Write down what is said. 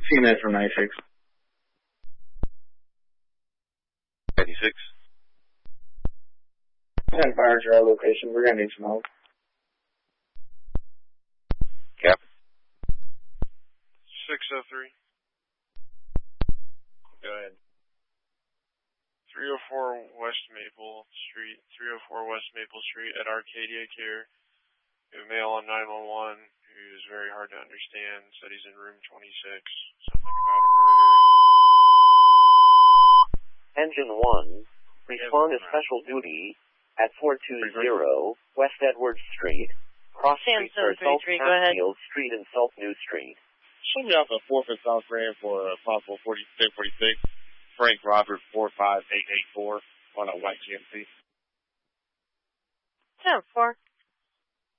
CNA from 96. 96. 10 fire to our location. We're going to need some help. Cap. 603. Go ahead. 304 West Maple Street, 304 West Maple Street at Arcadia Care. We have a male on 911 who is very hard to understand, said he's in room 26, something about a murder. Engine 1, respond to special duty at 420 West Edwards Street, cross streets are South Hatfield Street and South New Street. Show me off at 4th and South Grand for a possible 46. Frank Robert 45884 on a white GMC. 10-4.